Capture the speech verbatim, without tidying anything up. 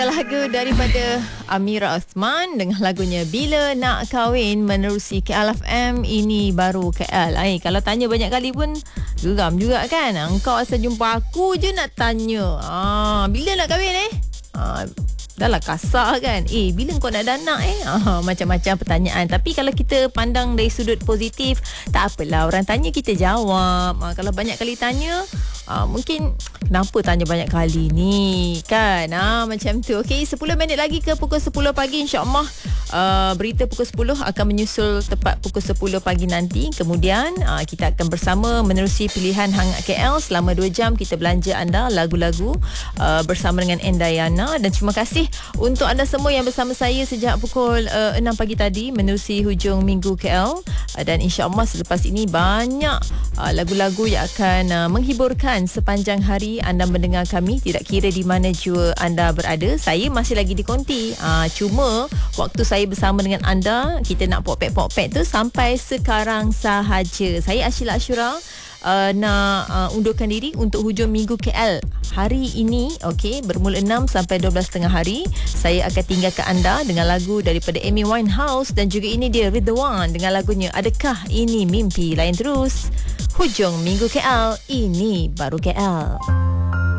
Lagu daripada Amira Osman dengan lagunya Bila Nak Kahwin menerusi K L F M. Ini baru K L. Ay, kalau tanya banyak kali pun geram juga kan. Engkau asal jumpa aku je nak tanya. Ah, bila nak kahwin eh? Ah, dah lah kasar kan. Eh, bila kau nak ada anak eh? Ah, macam-macam pertanyaan. Tapi kalau kita pandang dari sudut positif, tak apalah, orang tanya kita jawab. Ah, kalau banyak kali tanya, ah, mungkin kenapa tanya banyak kali ni kan. Ah, macam tu. Okey, sepuluh minit lagi ke pukul sepuluh pagi, insya-Allah uh, berita pukul sepuluh akan menyusul tepat pukul sepuluh pagi nanti. Kemudian uh, kita akan bersama menerusi pilihan hangat K L selama dua jam. Kita belanja anda lagu-lagu uh, bersama dengan Endayana. Dan terima kasih untuk anda semua yang bersama saya sejak pukul uh, enam pagi tadi menerusi hujung minggu K L. Uh, dan insya-Allah selepas ini banyak uh, lagu-lagu yang akan uh, menghiburkan sepanjang hari anda mendengar kami, tidak kira di mana jua anda berada. Saya masih lagi di konti. Uh, cuma waktu saya bersama dengan anda, kita nak pokpek-pokpek tu sampai sekarang sahaja. Saya Ashila Ashura uh, nak uh, undurkan diri untuk hujung minggu K L hari ini. Okey, bermula enam sampai dua belas tengah hari. Saya akan tinggalkan anda dengan lagu daripada Amy Winehouse dan juga ini dia Ridwan dengan lagunya Adakah Ini Mimpi. Lain terus hujung minggu K L, ini baru K L.